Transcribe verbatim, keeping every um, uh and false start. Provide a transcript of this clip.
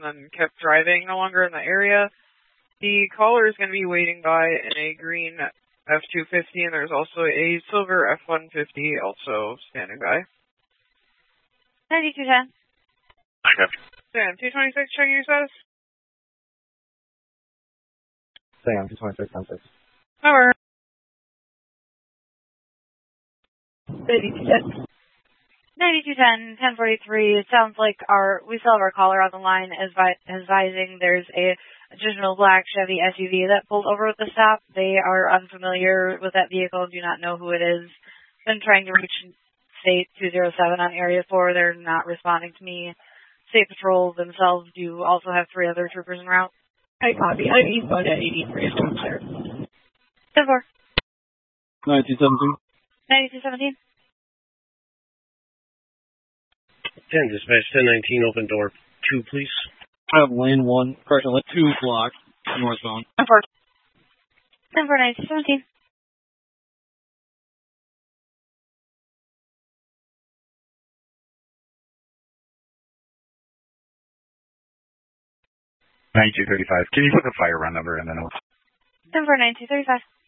and then kept driving no longer in the area. The caller is going to be waiting by in a green F two fifty, and there's also a silver F one fifty also standing by. ninety-two ten. I got you. Sam, two twenty-six, checking your status. Sam, two twenty-six, ten six. Over. ninety-two ten. ninety-two ten, ten forty-three. It sounds like our we still have our caller on the line advi advising there's a additional black Chevy S U V that pulled over at the stop. They are unfamiliar with that vehicle, do not know who it is. Been trying to reach State two oh seven on Area four. They're not responding to me. State Patrol themselves do also have three other troopers en route. I copy. I'm eastbound at eighty-three. I'm clear. ten four. ninety-two seventeen. ninety-two seventeen. ten, dispatch ten nineteen, open door two, please. I have lane one, correction, lane two blocked, northbound. ten four. ten four, ninety-two seventeen. ninety-two thirty-five. Can you put the fire run number in the notes? ten four, ninety-two thirty-five.